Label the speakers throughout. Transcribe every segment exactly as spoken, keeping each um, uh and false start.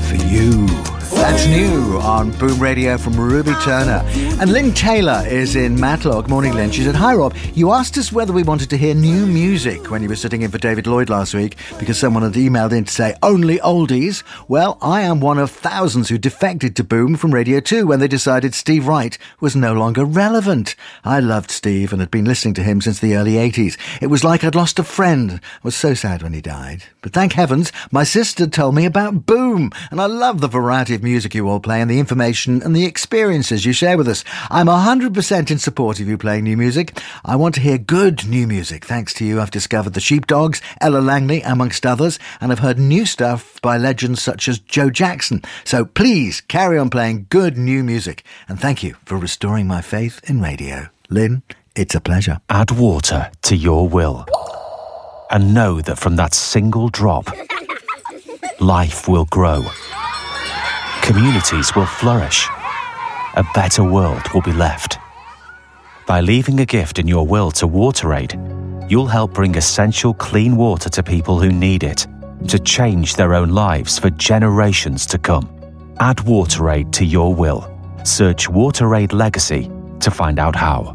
Speaker 1: for you. That's new on Boom Radio from Ruby Turner. And Lynn Taylor is in Matlock. Morning, Lynn. She said, hi, Rob. You asked us whether we wanted to hear new music when you were sitting in for David Lloyd last week because someone had emailed in to say, only oldies. Well, I am one of thousands who defected to Boom from Radio two when they decided Steve Wright was no longer relevant. I loved Steve and had been listening to him since the early eighties. It was like I'd lost a friend. I was so sad when he died. But thank heavens, my sister told me about Boom, and I love the variety of music you all play and the information and the experiences you share with us. I'm one hundred percent in support of you playing new music. I want to hear good new music. Thanks to you, I've discovered the Sheepdogs, Ella Langley, amongst others, and I've heard new stuff by legends such as Joe Jackson. So please carry on playing good new music. And thank you for restoring my faith in radio. Lynn, it's a pleasure.
Speaker 2: Add water to your will. And know that from that single drop, life will grow. Communities will flourish. A better world will be left. By leaving a gift in your will to WaterAid, you'll help bring essential clean water to people who need it, to change their own lives for generations to come. Add WaterAid to your will. Search WaterAid Legacy to find out how.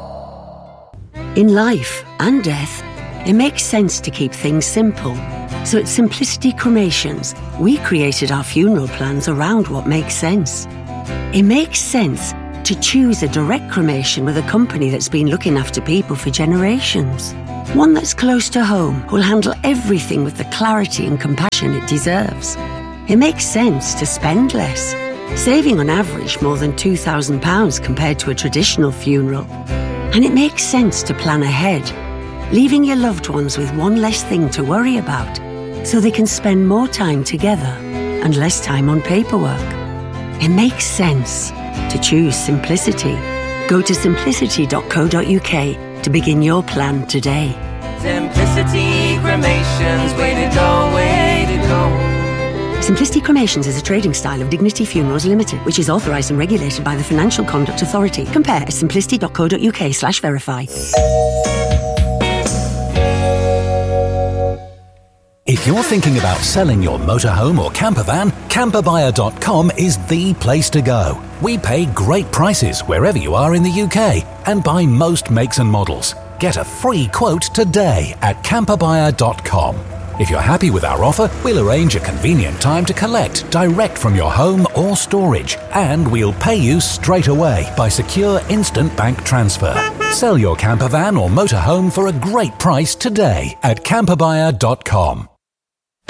Speaker 3: In life and death, it makes sense to keep things simple. So at Simplicity Cremations, we created our funeral plans around what makes sense. It makes sense to choose a direct cremation with a company that's been looking after people for generations. One that's close to home, who'll handle everything with the clarity and compassion it deserves. It makes sense to spend less, saving on average more than two thousand pounds compared to a traditional funeral. And it makes sense to plan ahead, leaving your loved ones with one less thing to worry about, so they can spend more time together and less time on paperwork. It makes sense to choose simplicity. Go to simplicity dot co dot uk to begin your plan today.
Speaker 4: Simplicity Cremations, way to go, way to go.
Speaker 3: Simplicity Cremations is a trading style of Dignity Funerals Limited, which is authorised and regulated by the Financial Conduct Authority. Compare at simplicity dot co dot uk slash verify.
Speaker 5: If you're thinking about selling your motorhome or camper van, camper buyer dot com is the place to go. We pay great prices wherever you are in the U K and buy most makes and models. Get a free quote today at camper buyer dot com. If you're happy with our offer, we'll arrange a convenient time to collect direct from your home or storage, and we'll pay you straight away by secure instant bank transfer. Sell your camper van or motorhome for a great price today at camper buyer dot com.